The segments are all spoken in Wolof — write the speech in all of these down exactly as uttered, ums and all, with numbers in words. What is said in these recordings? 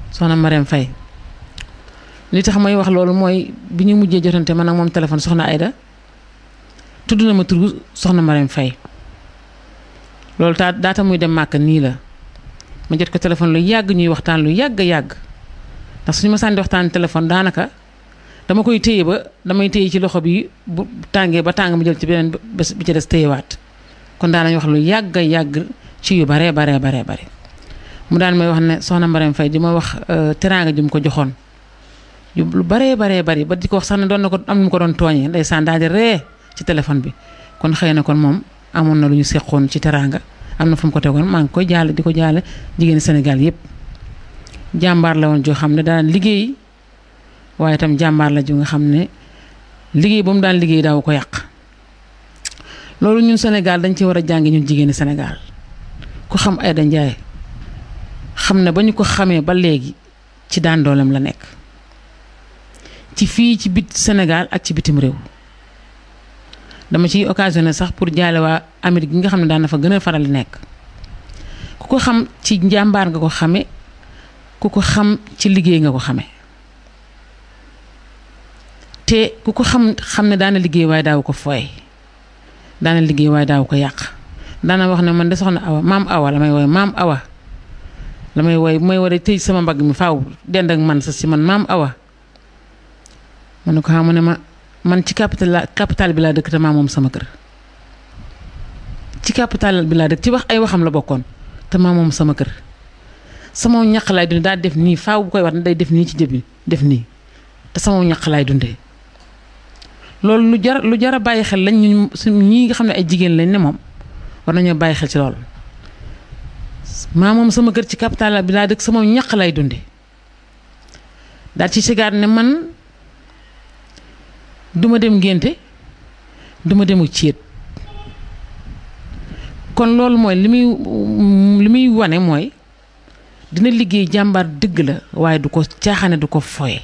soxna Marème Faye li tax may wax loolu mooy bi ñu mujjee jotante man ak moom téléphone soxna Aida tudd na ma turu soxna Marème Faye loolu taa daata muy dem màkk nii la ma jot ko téléphone lu yàgg ñuy waxtaan lu yàgg yàgg ndax suñu ma sànni waxtaan téléphone daanaka dama koy téye ba damay téye ci loxo bi bu tàngee ba tàng ma jël ci beneen bés bi ci des téyewaat kon daanañ wax lu yàgg yàgg ci yu baree baree baree bare mu daan may wax ne soxna Marème Faye di ma wax teraanga ju mu ko joxoon yu lu baree baree bari ba di ko wax sax ne doon na ko am nu mu ko doon tooñee ndeysaan daal di ree ci téléphone bi kon xëy na kon moom amoon na lu ñu seqoon ci teraanga am na fu mu ko tegoon maa ngi koy jaale di ko jaale jigéeni Sénégal yépp jàmbaar la woon joo xam ne daan liggéey waaye itam jàmbaar la ju nga xam ne liggéey ba mu daan liggéey daaw ko yàq loolu ñun Sénégal dañ ci war a jàngi ñun jigéeni Sénégal ku xam Aida Ndiaye xam ne ba ñu ko xamee ba léegi ci daan dooleem la nekk ci fii ci bit Sénégal ak ci bitim réew dama ciy occasionné sax pour jaale waa Amérique gi nga xam ne daan na fa gën a faral di nekk ku ko xam ci njàmbaar nga ko xame ku ko xam ci liggéey nga ko xame te ku ko xam xam ne daana liggéey waaye daaw ko fooy daana liggéey waaye daaw ko yàq daana wax ne man de soxna Awa maam Awa la may wooy maam Awa la may wooy may war a tëj sama mbagg mi faaw dend ak man sa si man maam Awa ma ne ko xam ne ma man ci capital la capital bi laa dëkk te maa moom sama kër ci capital bi laa dëkk ci wax ay waxam la bokkoon te maa moom sama kër sama ñaq laay dundee daal def nii faaw bu koy wax ne day def nii ci jëbi def nii te sama ñaq laay dundee loolu lu jar lu jar a bàyyi xel lañ ñu ñii nga xam ne ay jigéen lañ ne moom war nañoo bàyyi xel ci loolu maa moom sama kër ci capital bi laa dëkk sama ñaq laay dundee daal ci sigaat ne man duma dem ngénte duma demu céet kon loolu mooy li muy li muy wane mooy dina liggéey jàmbaar dëgg la waaye du ko caaxaane du ko foye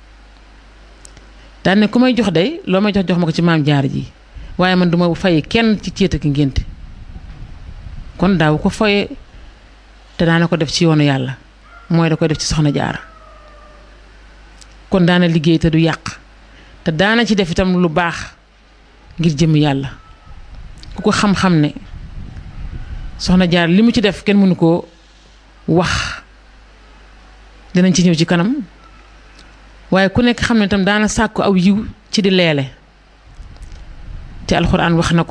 daan ne ku may jox day loo may jox jox ma ko ci maam jaar ji waaye man duma faye kenn ci céet ak ngénte kon daaw ko foye te daana ko def ci yoonu yàlla mooy da koy def ci soxna jaara kon daana liggéey te du yàq te daana ci def itam lu baax ngir jëm yàlla ku ko xam-xam ne soxna jaar li mu ci def kenn mënu koo wax dinañ ci ñëw ci kanam waaye ku nekk xam ne itam daana sàkku aw yiw ci di leele te alxuraan wax na ko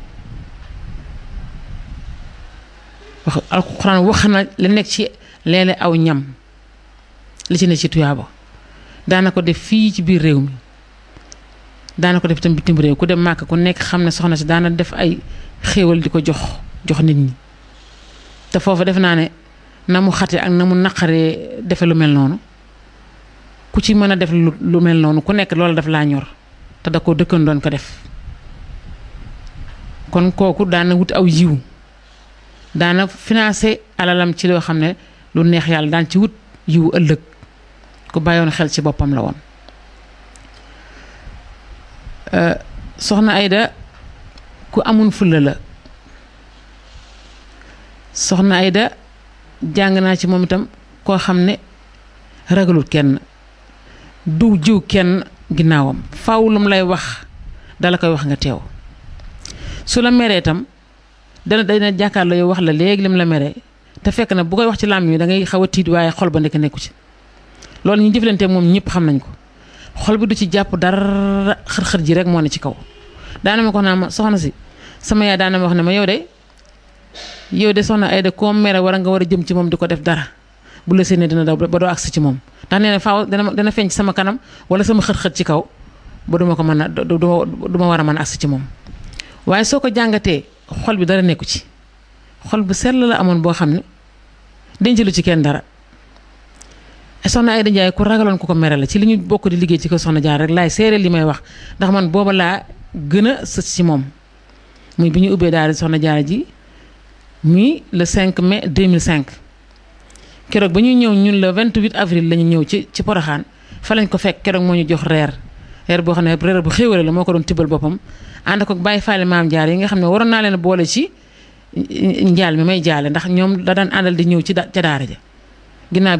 wax alxuraan wax na li nekk ci leele aw ñam li ci ne ci tuyaaba daana ko def fii ci biir réew mi daana ko def itam bitim réew ku dem màkk ku nekk xam ne soxna si daana def ay xéewal di ko jox jox nit ñi te foofu def naa ne na mu xate ak na mu naqaree defe lu mel noonu ku ci mën a def lu mel noonu ku nekk loolu daf laa ñor te da ko dëkkan doon ko def kon kooku daana wut aw yiw daana financé alalam ci loo xam ne lu neex yàlla daan ci wut yiw ëllëg ku bàyyoon xel ci boppam la woon soxna Aida ku amun fulla la soxna Aida jàng naa ci moom itam koo xam ne ragalut kenn du jiw kenn ginnaawam faaw lu mu lay wax dala koy wax nga teew su la meree itam dana dana jàkkaarloo yow wax la léegi lim la meree te fekk na bu koy wax ci làmmiñ wi da ngay xaw a tiit waaye xol ba nekk nekku ci loolu ñu jëflante moom ñëpp xam nañ ko xol bi du ci jàpp dara xër-xër ji rek moo ne ci kaw daana ma ko naa ma soxna si sama yaay daana ma wax ne ma yow de yow de soxna Aida koo mere war a nga war a jëm ci moom di ko def dara bu la séenee dina daw ba doo agsi ci moom ndax nee na faaw dana dana feeñ ci sama kanam wala sama xët-xët ci kaw ba duma ko mën a du ma war a mën a agsi ci moom waaye soo ko jàngatee xol bi dara nekku ci xol bu sell la amoon boo xam ne denc lu ci kenn dara soxna Aida Ndiaye ku ragaloon ku ko mere la ci li ñu bokk di liggéey ci ko soxna jaar rek laay seere li may wax ndax man booba laa gën a sës ci moom muy bi ñu ubbee daal soxna jaar ji muy le cinq mai deux mille cinq keroog ba ñuy ñëw ñun le vingt-huit avril la ñu ñëw ci ci Porokhane fa lañ ko fekk keroog moo ñu jox reer reer boo xam ne reer bu xéewale la moo ko doon tibbal boppam ànd ko bàyyi faale maam jaar yi nga xam ne waroon naa leen boole ci njaal mi may jaale ndax ñoom da daan àndal di ñëw ci ca daara ja ginnaaw